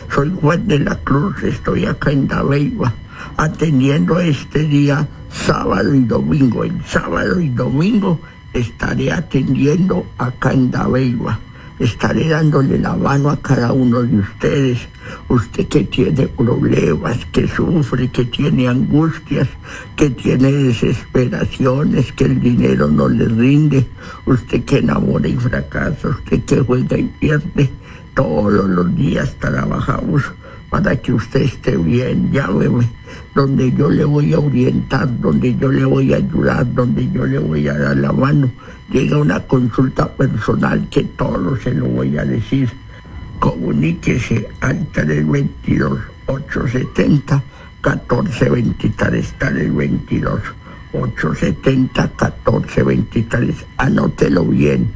Soy Juan de la Cruz, estoy acá en Dabeiba, atendiendo este día sábado y domingo. El sábado y domingo estaré atendiendo acá en Dabeiba. Estaré dándole la mano a cada uno de ustedes. Usted que tiene problemas, que sufre, que tiene angustias, que tiene desesperaciones, que el dinero no le rinde. Usted que enamora y fracasa, usted que juega y pierde. Todos los días trabajamos para que usted esté bien. Llámeme, donde yo le voy a orientar, donde yo le voy a ayudar, donde yo le voy a dar la mano. Llega una consulta personal que todo se lo voy a decir. Comuníquese al 322-870-1423, 322-870-1423. Anótelo bien,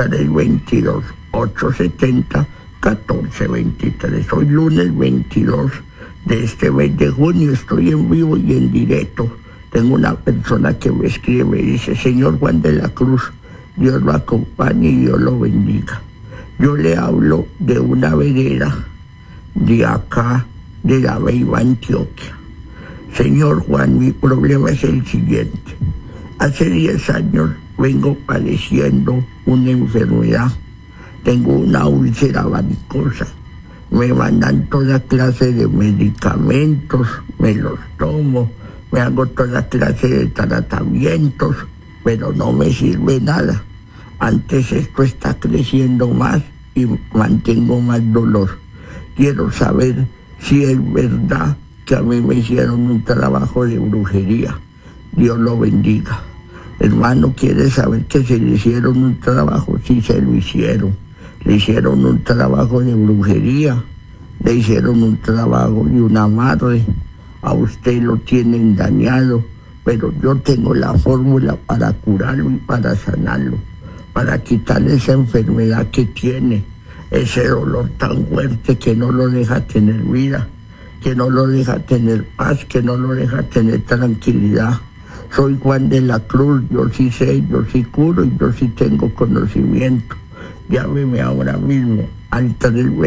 322-870-1423. Hoy lunes 22 de este mes de junio estoy en vivo y en directo. Tengo una persona que me escribe, me dice: señor Juan de la Cruz, Dios lo acompañe y Dios lo bendiga. Yo le hablo de una vereda de acá, de Dabeiba, Antioquia. Señor Juan, mi problema es el siguiente. Hace 10 años vengo padeciendo una enfermedad. Tengo una úlcera varicosa. Me mandan toda clase de medicamentos, me los tomo, me hago toda clase de tratamientos, pero no me sirve nada. Antes esto está creciendo más y mantengo más dolor. Quiero saber si es verdad que a mí me hicieron un trabajo de brujería. Dios lo bendiga. Hermano, ¿quiere saber que se le hicieron un trabajo? Sí, se lo hicieron. Le hicieron un trabajo de brujería. Le hicieron un trabajo de un amarre. A usted lo tienen dañado, pero yo tengo la fórmula para curarlo y para sanarlo, para quitarle esa enfermedad que tiene, ese dolor tan fuerte que no lo deja tener vida, que no lo deja tener paz, que no lo deja tener tranquilidad. Soy Juan de la Cruz, yo sí sé, yo sí curo y yo sí tengo conocimiento. Llámeme ahora mismo al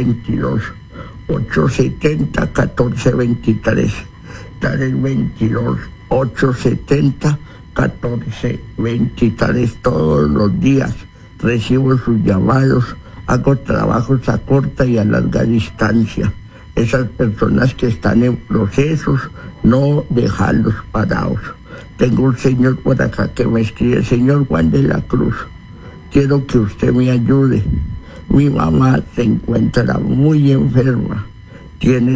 322-870-1423, 322-870-1423. Todos los días recibo sus llamados, hago trabajos a corta y a larga distancia. Esas personas que están en procesos, no dejarlos parados. Tengo un señor por acá que me escribe: señor Juan de la Cruz, quiero que usted me ayude. Mi mamá se encuentra muy enferma, tiene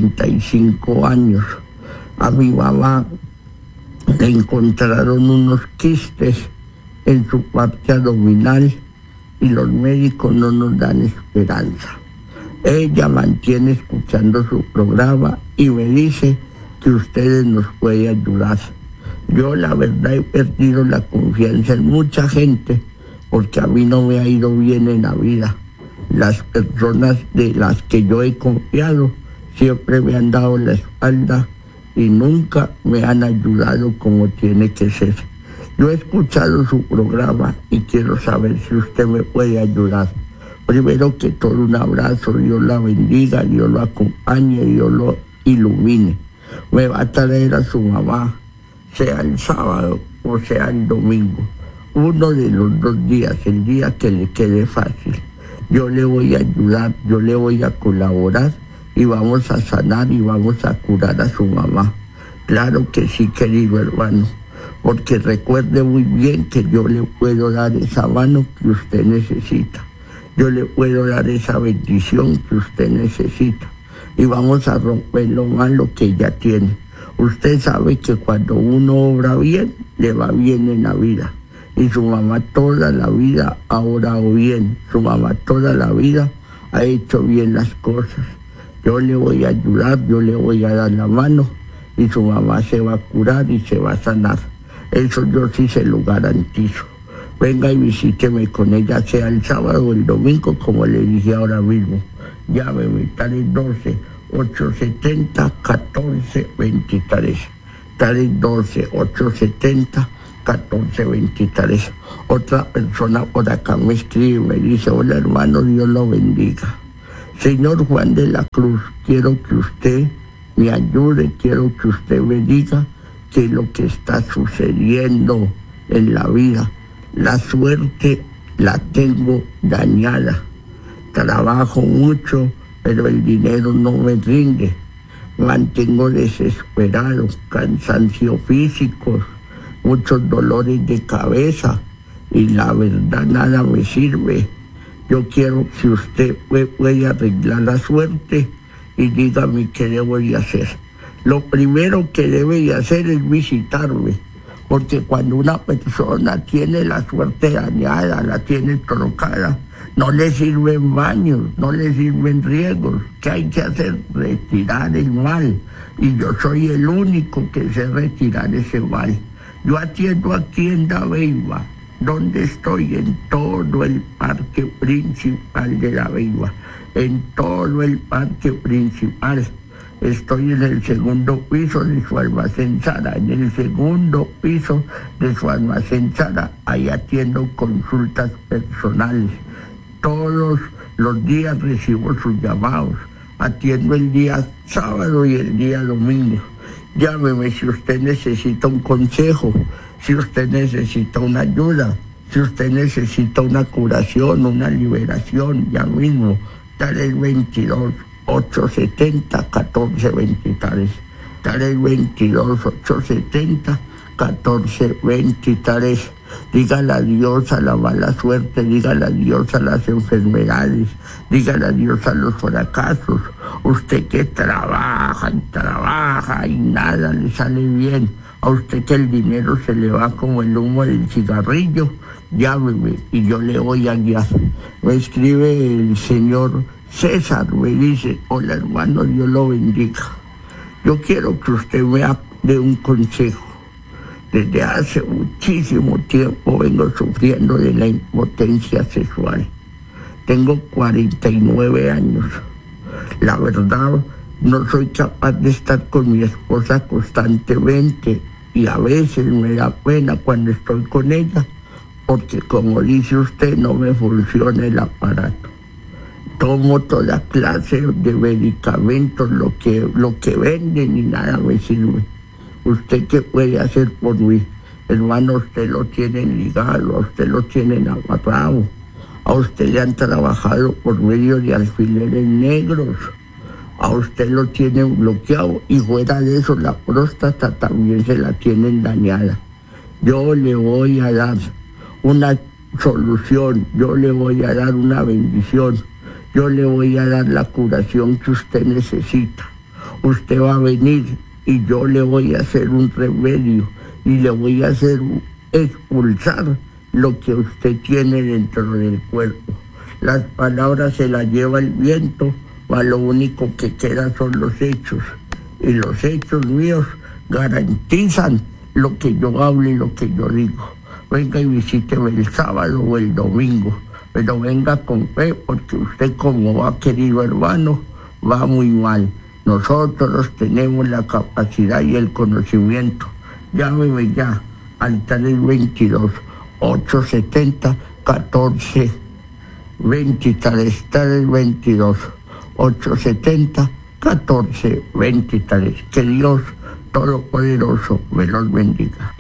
65 años. A mi mamá le encontraron unos quistes en su parte abdominal y los médicos no nos dan esperanza. Ella mantiene escuchando su programa y me dice que ustedes nos pueden ayudar. Yo la verdad he perdido la confianza en mucha gente porque a mí no me ha ido bien en la vida. Las personas de las que yo he confiado siempre me han dado la espalda y nunca me han ayudado como tiene que ser. Yo he escuchado su programa y quiero saber si usted me puede ayudar. Primero que todo, un abrazo, Dios la bendiga, Dios lo acompañe, Dios lo ilumine. Me va a traer a su mamá, sea el sábado o sea el domingo, uno de los 2 días, el día que le quede fácil. Yo le voy a ayudar, yo le voy a colaborar y vamos a sanar y vamos a curar a su mamá. Claro que sí, querido hermano, porque recuerde muy bien que yo le puedo dar esa mano que usted necesita. Yo le puedo dar esa bendición que usted necesita. Y vamos a romper lo malo que ella tiene. Usted sabe que cuando uno obra bien, le va bien en la vida. Y su mamá toda la vida ha orado bien. Su mamá toda la vida ha hecho bien las cosas. Yo le voy a ayudar, yo le voy a dar la mano y su mamá se va a curar y se va a sanar. Eso yo sí se lo garantizo. Venga y visíteme con ella, sea el sábado o el domingo, como le dije ahora mismo. Llámeme, 312-870-1423. 312-870-1423. Otra persona por acá me escribe y me dice: hola hermano, Dios lo bendiga. Señor Juan de la Cruz, quiero que usted me ayude, quiero que usted me diga qué es lo que está sucediendo en la vida. La suerte la tengo dañada. Trabajo mucho, pero el dinero no me rinde. Mantengo desesperado, cansancio físico, muchos dolores de cabeza y la verdad nada me sirve. Yo quiero que usted puede arreglar la suerte y dígame qué debo de hacer. Lo primero que debe de hacer es visitarme, porque cuando una persona tiene la suerte dañada, la tiene trocada, no le sirven baños, no le sirven riegos. ¿Qué hay que hacer? Retirar el mal. Y yo soy el único que sé retirar ese mal. Yo atiendo aquí en Dabeiba, donde estoy, en todo el parque principal de Dabeiba, en todo el parque principal. Estoy en el segundo piso de su almacén Sara, en el segundo piso de su almacén Sara. Ahí atiendo consultas personales. Todos los días recibo sus llamados. Atiendo el día sábado y el día domingo. Llámeme si usted necesita un consejo, si usted necesita una ayuda, si usted necesita una curación, una liberación, ya mismo. Dale el 22 870 1423. Dale el 22 870 1423. Dígale adiós a la mala suerte, dígale adiós a las enfermedades, dígale adiós a los fracasos. Usted que trabaja y trabaja y nada le sale bien, a usted que el dinero se le va como el humo del cigarrillo, llámeme y yo le voy a guiar. Me escribe el señor César, me dice: hola hermano, Dios lo bendiga. Yo quiero que usted me dé un consejo. Desde hace muchísimo tiempo vengo sufriendo de la impotencia sexual. Tengo 49 años. La verdad, no soy capaz de estar con mi esposa constantemente y a veces me da pena cuando estoy con ella, porque como dice usted, no me funciona el aparato. Tomo toda clase de medicamentos, lo que venden y nada me sirve. ¿Usted qué puede hacer por mí? Hermano, usted lo tienen ligado, a usted lo tienen amarrado, a usted le han trabajado por medio de alfileres negros, a usted lo tienen bloqueado y fuera de eso la próstata también se la tienen dañada. Yo le voy a dar una solución, yo le voy a dar una bendición, yo le voy a dar la curación que usted necesita. Usted va a venir y yo le voy a hacer un remedio y le voy a hacer expulsar lo que usted tiene dentro del cuerpo. Las palabras se las lleva el viento, mas lo único que queda son los hechos. Y los hechos míos garantizan lo que yo hablo y lo que yo digo. Venga y visíteme el sábado o el domingo, pero venga con fe, porque usted, como va, querido hermano, va muy mal. Nosotros tenemos la capacidad y el conocimiento. Llámeme ya al 22 870 1423. 22 870 1423. Que Dios Todopoderoso me los bendiga.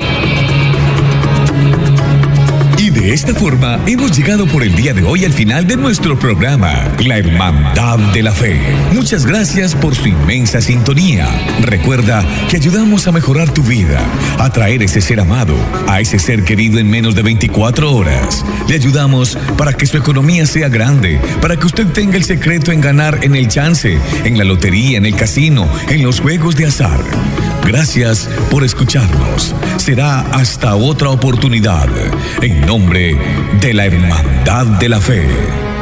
Y de esta forma hemos llegado por el día de hoy al final de nuestro programa, La Hermandad de la Fe. Muchas gracias por su inmensa sintonía. Recuerda que ayudamos a mejorar tu vida, a traer ese ser amado, a ese ser querido en menos de 24 horas. Le ayudamos para que su economía sea grande, para que usted tenga el secreto en ganar en el chance, en la lotería, en el casino, en los juegos de azar. Gracias por escucharnos. Será hasta otra oportunidad. En nombre de la Hermandad de la Fe.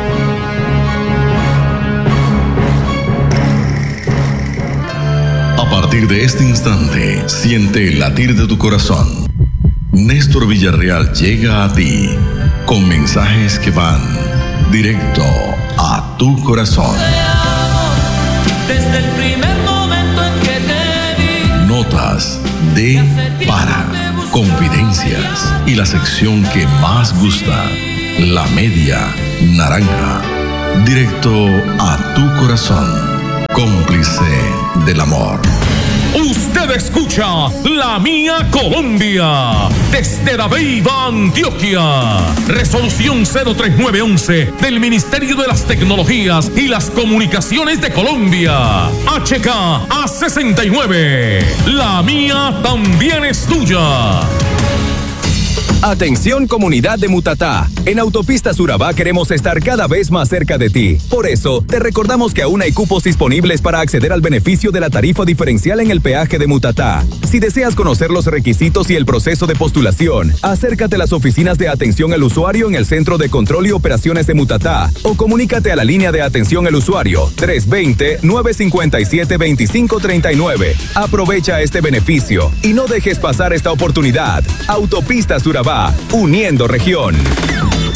A partir de este instante, siente el latir de tu corazón. Néstor Villarreal llega a ti con mensajes que van directo a tu corazón. Desde el primer momento en que te vi. Notas de para, confidencias y la sección que más gusta, la media naranja. directo a tu corazón, cómplice del amor. Usted escucha La Mía Colombia desde La Beiba, Antioquia. Resolución 03911 del Ministerio de las Tecnologías y las Comunicaciones de Colombia. HK A69. La mía también es tuya. Atención comunidad de Mutatá. En Autopistas Urabá queremos estar cada vez más cerca de ti. Por eso, te recordamos que aún hay cupos disponibles para acceder al beneficio de la tarifa diferencial en el peaje de Mutatá. Si deseas conocer los requisitos y el proceso de postulación, acércate a las oficinas de atención al usuario en el Centro de Control y Operaciones de Mutatá o comunícate a la línea de atención al usuario 320-957-2539. Aprovecha este beneficio y no dejes pasar esta oportunidad. Autopistas Urabá, uniendo región.